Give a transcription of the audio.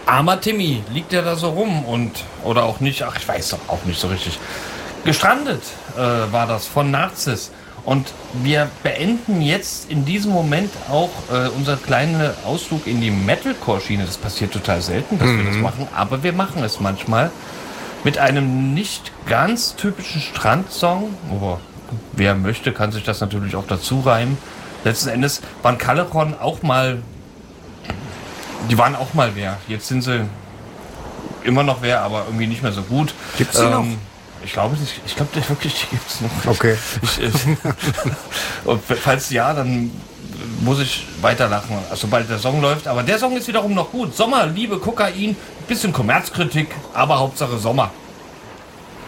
Armer Timmy, liegt er da so rum oder auch nicht, ach, ich weiß doch auch nicht so richtig. Gestrandet war das von Narzis. Und wir beenden jetzt in diesem Moment auch unser kleiner Ausflug in die Metalcore-Schiene. Das passiert total selten, dass wir das machen, aber wir machen es manchmal mit einem nicht ganz typischen Strandsong. Aber wer möchte, kann sich das natürlich auch dazu reimen. Letzten Endes waren Callejon auch mal, die waren auch mal wer. Jetzt sind sie immer noch wer, aber irgendwie nicht mehr so gut. Gibt's die noch? Ich glaube wirklich, die gibt es noch. Okay. Und falls ja, dann muss ich weiterlachen, sobald der Song läuft. Aber der Song ist wiederum noch gut. Sommer, Liebe, Kokain, bisschen Kommerzkritik, aber Hauptsache Sommer.